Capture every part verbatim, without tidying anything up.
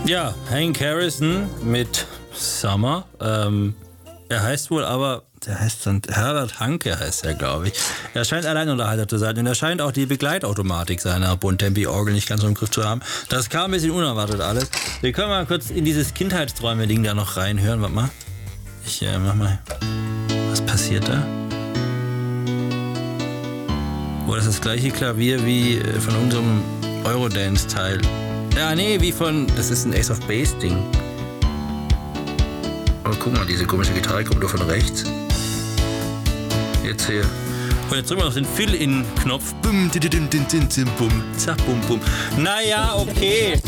Ja, Hank Harrison mit Summer. Ähm, er heißt wohl aber, der heißt dann Herbert Hanke heißt er, glaube ich. Er scheint Alleinunterhalter zu sein und er scheint auch die Begleitautomatik seiner Bontempi-Orgel nicht ganz so im Griff zu haben. Das kam ein bisschen unerwartet alles. Wir können mal kurz in dieses Kindheitsträume-Ding da noch reinhören. Warte mal. Ich äh, mach mal. Was passiert da? Oh, das ist das gleiche Klavier wie äh, von unserem Eurodance-Teil. Ja, nee, wie von... Das ist ein Ace of Base-Ding. Aber guck mal, diese komische Gitarre kommt nur von rechts. Jetzt hier. Und jetzt drücken wir noch den Fill-In-Knopf. Bum, dididim, din, din, din, bum, zack, bum, bum. Naja, okay.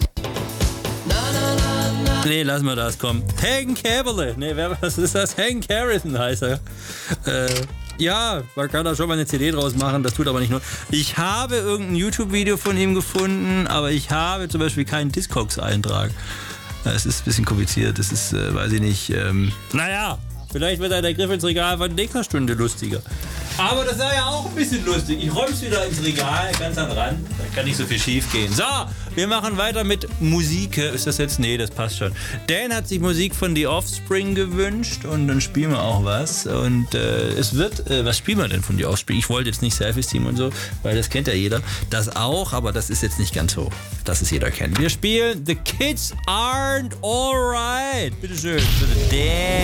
Nee, lassen wir das, komm. Hank Caberle. Nee, wer, was ist das? Hank Harrison heißt er. Äh, ja, man kann da schon mal eine C D draus machen, das tut aber nicht nur. Ich habe irgendein YouTube-Video von ihm gefunden, aber ich habe zum Beispiel keinen Discogs-Eintrag. Es ist ein bisschen kompliziert, das ist, äh, weiß ich nicht, ähm, naja, vielleicht wird der Griff ins Regal von nächster Stunde lustiger. Aber das war ja auch ein bisschen lustig. Ich räum's wieder ins Regal, ganz an den Rand. Da kann nicht so viel schief gehen. So, wir machen weiter mit Musik. Ist das jetzt? Nee, das passt schon. Dan hat sich Musik von The Offspring gewünscht und dann spielen wir auch was. Und äh, es wird, äh, was spielen wir denn von The Offspring? Ich wollte jetzt nicht Self-Esteem und so, weil das kennt ja jeder. Das auch, aber das ist jetzt nicht ganz so, dass es jeder kennt. Wir spielen The Kids Aren't Alright. Bitteschön, für den Dan.